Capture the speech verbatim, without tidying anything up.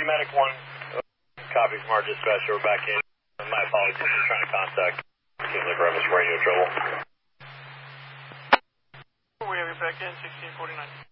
Medic one, copy from our dispatcher, we're back in. My apologies for trying to contact. Seems like we're having some radio trouble. We have you back in, sixteen forty-nine.